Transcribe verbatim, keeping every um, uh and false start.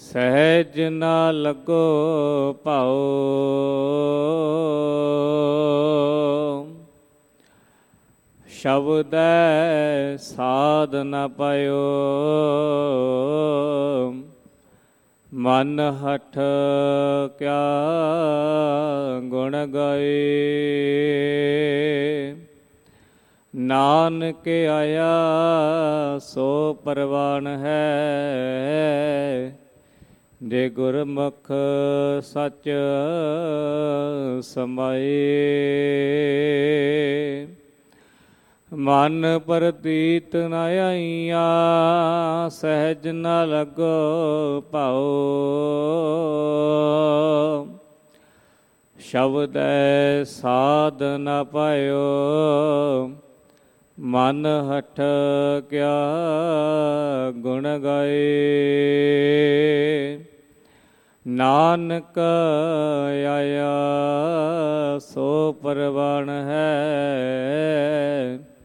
ਸਹਿਜ ਨਾ ਲੱਗੋ ਭਾਉ, ਸ਼ਬਦੈ ਸਾਧ ਨ ਪਾਇਓ। ਮਨ ਹਠ ਕਿਆ ਗੁਣ ਗਾਏ, ਨਾਨਕ ਆਇਆ ਸੋ ਪਰਵਾਨ ਹੈ। ਜੇ ਗੁਰਮੁਖ ਸੱਚ ਸਮਾਏ, ਮਨ ਪ੍ਰਤੀਤ ਨ ਆਈਆ, ਸਹਿਜ ਨ ਲੱਗੋ ਭਾਉ। ਸ਼ਬਦੈ ਸਾਧ ਨ ਪਾਇਓ, ਮਨ ਹਠ ਕਿਆ ਗੁਣ ਗਾਏ। ਨਾਨਕ ਆਇਆ ਸੋ ਪਰਵਾਨ ਹੈ।